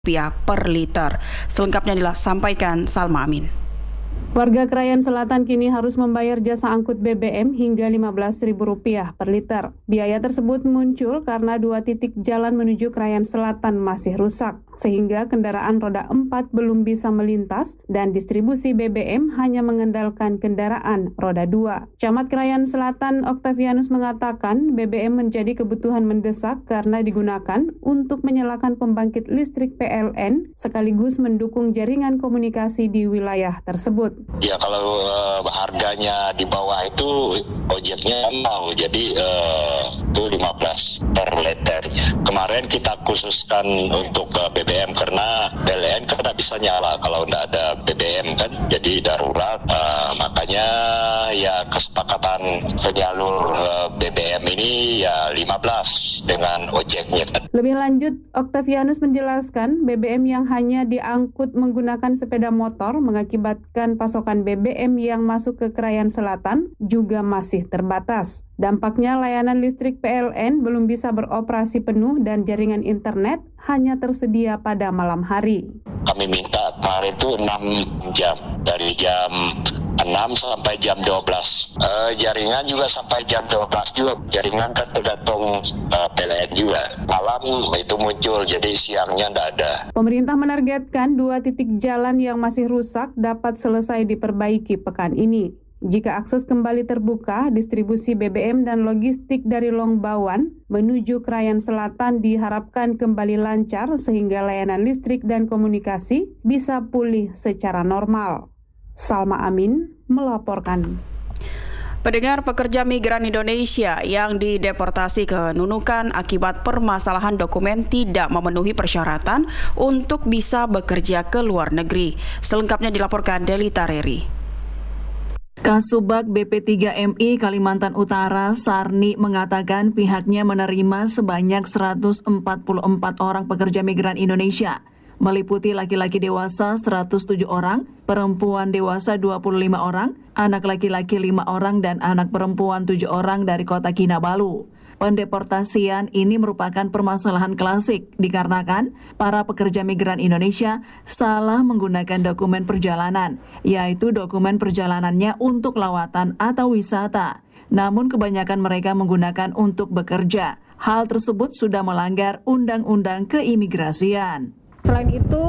per liter. Selengkapnya disampaikan Salma Amin. Warga Krayan Selatan kini harus membayar jasa angkut BBM hingga Rp15.000 per liter. Biaya tersebut muncul karena 2 titik jalan menuju Krayan Selatan masih rusak, sehingga kendaraan roda 4 belum bisa melintas dan distribusi BBM hanya mengandalkan kendaraan roda 2. Camat Krayan Selatan Octavianus mengatakan BBM menjadi kebutuhan mendesak karena digunakan untuk menyalakan pembangkit listrik PLN sekaligus mendukung jaringan komunikasi di wilayah tersebut. Ya kalau harganya di bawah itu ojeknya mau jadi itu 15 per liternya. Kemarin kita khususkan untuk BBM karena PLN kan tidak bisa nyala kalau tidak ada BBM kan, jadi darurat. Makanya ya kesepakatan penyalur BBM ini ya 15 dengan ojeknya. Lebih lanjut, Octavianus menjelaskan BBM yang hanya diangkut menggunakan sepeda motor mengakibatkan pasokan BBM yang masuk ke Krayan Selatan juga masih terbatas. Dampaknya layanan listrik PLN belum bisa beroperasi penuh dan jaringan internet hanya tersedia pada malam hari. Kami minta kemarin itu 6 jam, dari jam 6 sampai jam 12. Jaringan juga sampai jam 12 juga. Jaringan kan tergantung PLN juga. Malam itu muncul, jadi siangnya tidak ada. Pemerintah menargetkan 2 titik jalan yang masih rusak dapat selesai diperbaiki pekan ini. Jika akses kembali terbuka, distribusi BBM dan logistik dari Longbawan menuju Krayan Selatan diharapkan kembali lancar sehingga layanan listrik dan komunikasi bisa pulih secara normal. Salma Amin melaporkan. Pendengar, pekerja migran Indonesia yang dideportasi ke Nunukan akibat permasalahan dokumen tidak memenuhi persyaratan untuk bisa bekerja ke luar negeri. Selengkapnya dilaporkan Deli Tareri. Kasubag BP3MI Kalimantan Utara, Sarni, mengatakan pihaknya menerima sebanyak 144 orang pekerja migran Indonesia, meliputi laki-laki dewasa 107 orang, perempuan dewasa 25 orang, anak laki-laki 5 orang, dan anak perempuan 7 orang dari kota Kinabalu. Pendeportasian ini merupakan permasalahan klasik dikarenakan para pekerja migran Indonesia salah menggunakan dokumen perjalanan, yaitu dokumen perjalanannya untuk lawatan atau wisata. Namun kebanyakan mereka menggunakan untuk bekerja. Hal tersebut sudah melanggar Undang-Undang Keimigrasian. Selain itu,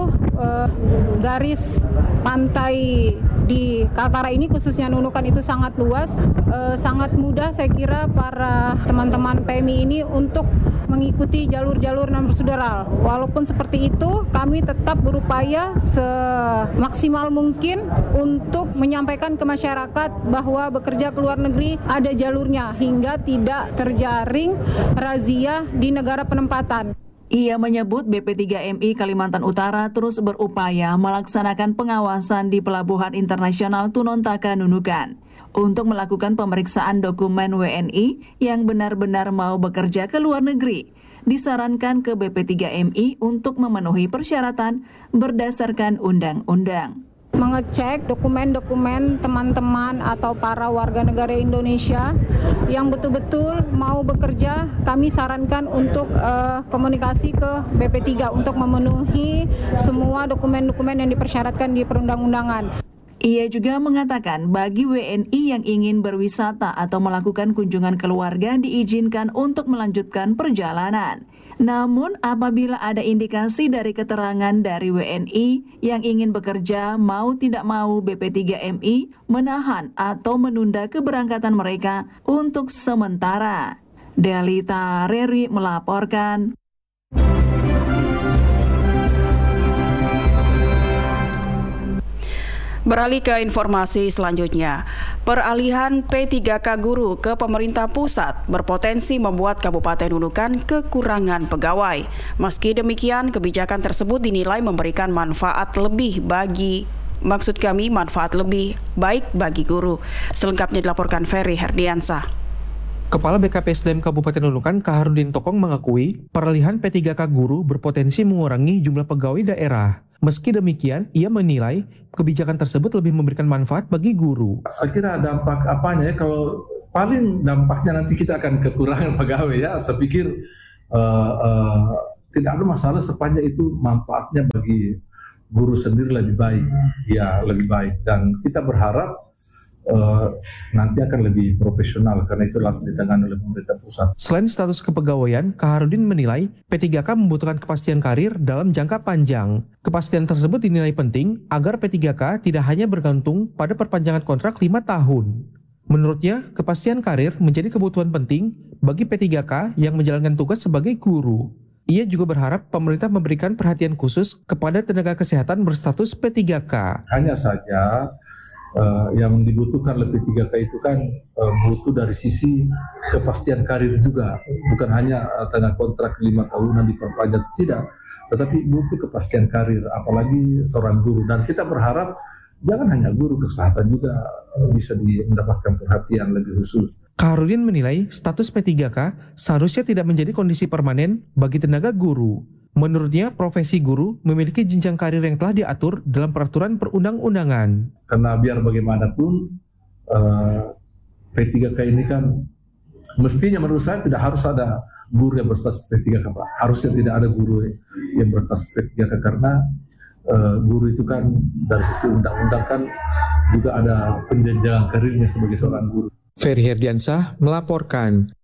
garis pantai di Kaltara ini khususnya Nunukan itu sangat luas, sangat mudah saya kira para teman-teman PMI ini untuk mengikuti jalur-jalur non prosedural. Walaupun seperti itu, kami tetap berupaya semaksimal mungkin untuk menyampaikan ke masyarakat bahwa bekerja ke luar negeri ada jalurnya hingga tidak terjaring razia di negara penempatan. Ia menyebut BP3MI Kalimantan Utara terus berupaya melaksanakan pengawasan di Pelabuhan Internasional Tunontaka Nunukan untuk melakukan pemeriksaan dokumen WNI yang benar-benar mau bekerja ke luar negeri. Disarankan ke BP3MI untuk memenuhi persyaratan berdasarkan undang-undang. Mengecek dokumen-dokumen teman-teman atau para warga negara Indonesia yang betul-betul mau bekerja, kami sarankan untuk komunikasi ke BP3 untuk memenuhi semua dokumen-dokumen yang dipersyaratkan di perundang-undangan. Ia juga mengatakan bagi WNI yang ingin berwisata atau melakukan kunjungan keluarga diizinkan untuk melanjutkan perjalanan. Namun apabila ada indikasi dari keterangan dari WNI yang ingin bekerja mau tidak mau BP3MI menahan atau menunda keberangkatan mereka untuk sementara. Deli Tareri melaporkan. Beralih ke informasi selanjutnya, peralihan P3K guru ke pemerintah pusat berpotensi membuat Kabupaten Nunukan kekurangan pegawai. Meski demikian, kebijakan tersebut dinilai memberikan manfaat lebih baik bagi guru. Selengkapnya dilaporkan Ferry Herdiansah. Kepala BKPSDM Kabupaten Nunukan, Kaharudin Tokong, mengakui peralihan P3K guru berpotensi mengurangi jumlah pegawai daerah. Meski demikian, ia menilai kebijakan tersebut lebih memberikan manfaat bagi guru. Saya kira dampak apanya ya, kalau paling dampaknya nanti kita akan kekurangan pegawai ya. Saya pikir tidak ada masalah sepanjang itu manfaatnya bagi guru sendiri lebih baik, ya lebih baik. Dan kita berharap nanti akan lebih profesional karena itu langsung ditangani oleh pemerintah pusat. Selain status kepegawaian, Kaharudin menilai P3K membutuhkan kepastian karir dalam jangka panjang. Kepastian tersebut dinilai penting agar P3K tidak hanya bergantung pada perpanjangan kontrak 5 tahun. Menurutnya, kepastian karir menjadi kebutuhan penting bagi P3K yang menjalankan tugas sebagai guru. Ia juga berharap pemerintah memberikan perhatian khusus kepada tenaga kesehatan berstatus P3K. Hanya saja yang dibutuhkan oleh P3K itu kan butuh dari sisi kepastian karir juga, bukan hanya tengah kontrak 5 tahunan diperpanjang, tidak, tetapi butuh kepastian karir, apalagi seorang guru. Dan kita berharap jangan hanya guru, kesehatan juga bisa mendapatkan perhatian lebih khusus. Kaharudin menilai status P3K seharusnya tidak menjadi kondisi permanen bagi tenaga guru. Menurutnya, profesi guru memiliki jenjang karir yang telah diatur dalam peraturan perundang-undangan. Karena biar bagaimanapun P3K ini kan mestinya menurut saya tidak harus ada guru yang berstatus P3K, Pak. Harusnya tidak ada guru yang berstatus P3K karena guru itu kan dari sisi undang-undang kan juga ada penjenjangan karirnya sebagai seorang guru. Ferry Herdiansah melaporkan.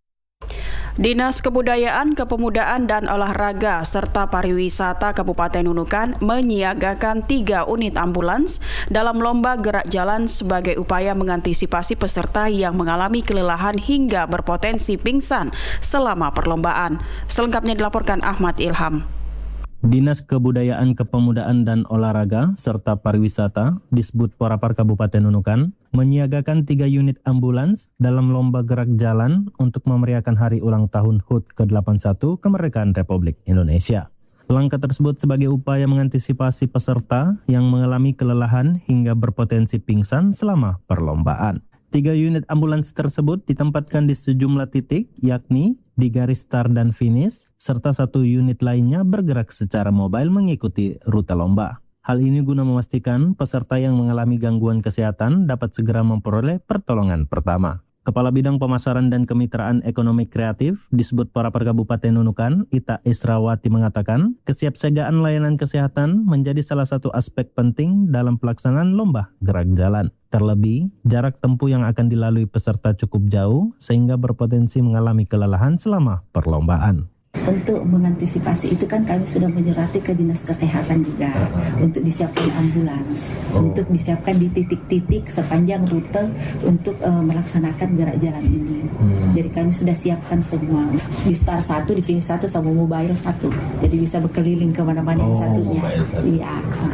Dinas Kebudayaan, Kepemudaan, dan Olahraga serta Pariwisata Kabupaten Nunukan menyiagakan 3 unit ambulans dalam lomba gerak jalan sebagai upaya mengantisipasi peserta yang mengalami kelelahan hingga berpotensi pingsan selama perlombaan. Selengkapnya dilaporkan Ahmad Ilham. Dinas Kebudayaan, Kepemudaan, dan Olahraga serta Pariwisata Disbud Porapar Kabupaten Nunukan menyiagakan 3 unit ambulans dalam lomba gerak jalan untuk memeriahkan hari ulang tahun HUT ke-81 Kemerdekaan Republik Indonesia. Langkah tersebut sebagai upaya mengantisipasi peserta yang mengalami kelelahan hingga berpotensi pingsan selama perlombaan. 3 unit ambulans tersebut ditempatkan di sejumlah titik, yakni di garis start dan finish, serta 1 unit lainnya bergerak secara mobile mengikuti rute lomba. Hal ini guna memastikan peserta yang mengalami gangguan kesehatan dapat segera memperoleh pertolongan pertama. Kepala Bidang Pemasaran dan Kemitraan Ekonomi Kreatif Disbud Porapar Kabupaten Nunukan, Ita Israwati mengatakan, kesiapsiagaan layanan kesehatan menjadi salah satu aspek penting dalam pelaksanaan lomba gerak jalan. Terlebih, jarak tempuh yang akan dilalui peserta cukup jauh sehingga berpotensi mengalami kelelahan selama perlombaan. Untuk mengantisipasi itu kan kami sudah menyurati ke Dinas Kesehatan juga untuk disiapkan ambulans, untuk disiapkan di titik-titik sepanjang rute untuk melaksanakan gerak jalan ini. Jadi kami sudah siapkan semua di start 1, di finish 1 sama mobile 1. Jadi bisa berkeliling kemana-mana yang satunya. Iya.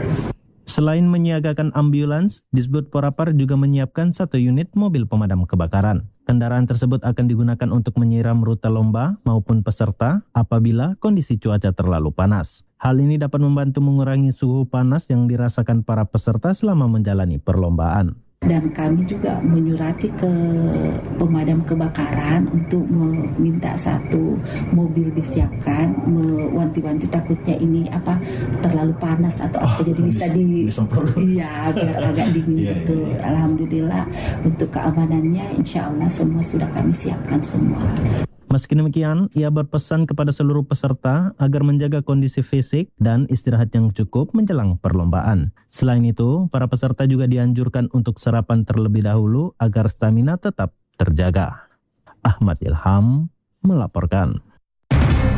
Selain menyiagakan ambulans, Disbud Porapar juga menyiapkan 1 unit mobil pemadam kebakaran. Kendaraan tersebut akan digunakan untuk menyiram rute lomba maupun peserta apabila kondisi cuaca terlalu panas. Hal ini dapat membantu mengurangi suhu panas yang dirasakan para peserta selama menjalani perlombaan. Dan kami juga menyurati ke pemadam kebakaran untuk meminta 1 mobil disiapkan, mewanti-wanti takutnya ini terlalu panas atau apa, jadi bisa iya biar agak dingin gitu. Alhamdulillah untuk keamanannya insya Allah semua sudah kami siapkan semua. Meski demikian, ia berpesan kepada seluruh peserta agar menjaga kondisi fisik dan istirahat yang cukup menjelang perlombaan. Selain itu, para peserta juga dianjurkan untuk sarapan terlebih dahulu agar stamina tetap terjaga. Ahmad Ilham melaporkan.